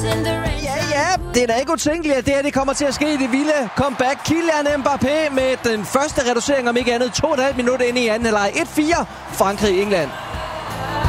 Ja, det er da ikke utænkeligt, at det her det kommer til at ske i det vilde comeback. Kylian Mbappé med den første reducering, om ikke andet 2,5 minutter inde i anden halvleg. 1-4 Frankrig-England.